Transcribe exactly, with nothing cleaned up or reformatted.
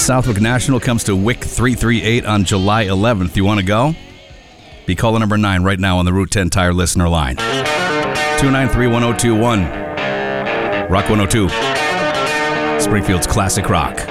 Southwick National comes to Wick three thirty-eight on July eleventh. You want to go? Be caller number nine right now on the Route ten Tire listener line. two nine three, one oh two one. Rock one oh two. Springfield's classic rock.